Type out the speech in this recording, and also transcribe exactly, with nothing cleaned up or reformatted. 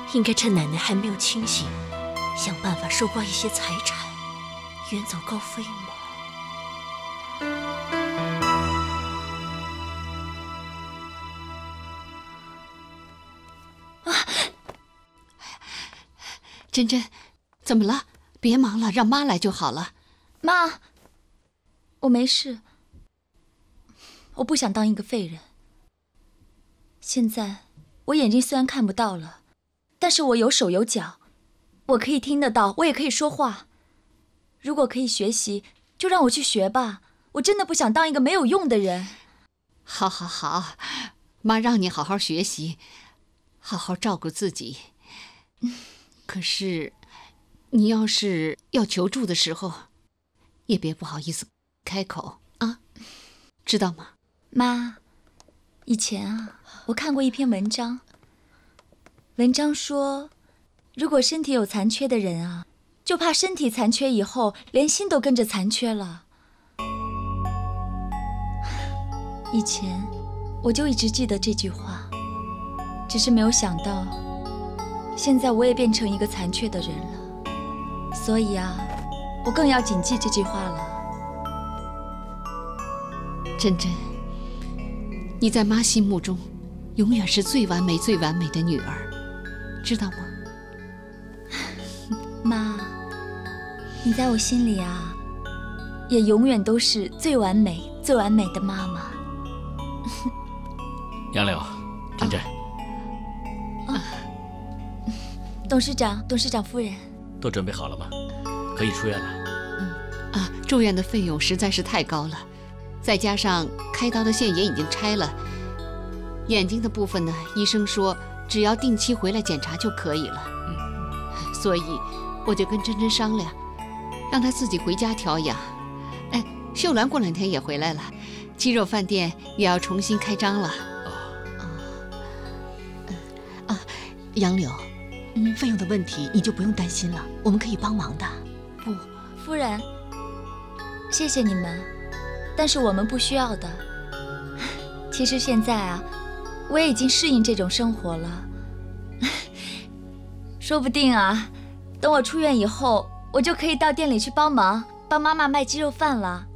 应该趁奶奶还没有清醒，想办法收刮一些财产，远走高飞吗？ 珍珍，怎么了？别忙了，让妈来就好了。 妈，我没事。我不想当一个废人。现在我眼睛虽然看不到了，但是我有手有脚，我可以听得到，我也可以说话。如果可以学习，就让我去学吧。我真的不想当一个没有用的人。 好好好，妈让你好好学习，好好照顾自己。可是，你要是要求助的时候，也别不好意思开口啊，知道吗？ 妈，以前啊，我看过一篇文章，文章说，如果身体有残缺的人啊，就怕身体残缺以后，连心都跟着残缺了。以前我就一直记得这句话，只是没有想到，现在我也变成一个残缺的人了。所以啊，我更要谨记这句话了。 珍珍，你在妈心目中，永远是最完美、最完美的女儿，知道吗？ 妈，你在我心里啊，也永远都是最完美、最完美的妈妈。 杨柳，珍珍， 啊，董事长、董事长夫人， 都准备好了吗？可以出院了。 嗯啊，住院的费用实在是太高了，再加上开刀的线也已经拆了，眼睛的部分呢，医生说只要定期回来检查就可以了。嗯，所以我就跟珍珍商量，让她自己回家调养。哎，秀兰过两天也回来了，鸡肉饭店也要重新开张了。 啊，杨柳，嗯，费用的问题你就不用担心了，我们可以帮忙的。 不，夫人，谢谢你们，但是我们不需要的。其实现在啊，我也已经适应这种生活了。说不定啊，等我出院以后，我就可以到店里去帮忙，帮妈妈卖鸡肉饭了。